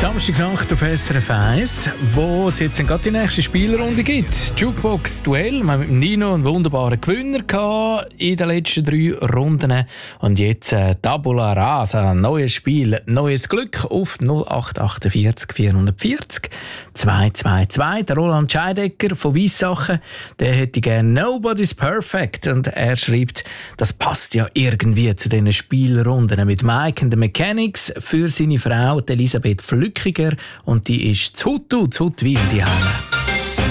Samstagnacht auf SRF 1, wo es jetzt gerade die nächste Spielrunde gibt. Jukebox-Duell. Wir haben mit Nino einen wunderbaren Gewinner gehabt in den letzten 3 Runden. Und jetzt Tabula Rasa, ein neues Spiel, neues Glück auf 0848 440 222. Der Roland Scheidecker von Weissachen, der hätte gerne Nobody's Perfect. Und er schreibt, das passt ja irgendwie zu diesen Spielrunden mit Mike and the Mechanics für seine Frau Elisabeth Flückiger, und die ist zu Huttwil, die Heime.